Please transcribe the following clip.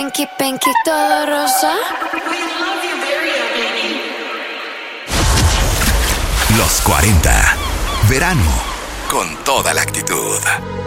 Pinky, pinky, todo rosa. Los 40. Verano con toda la actitud.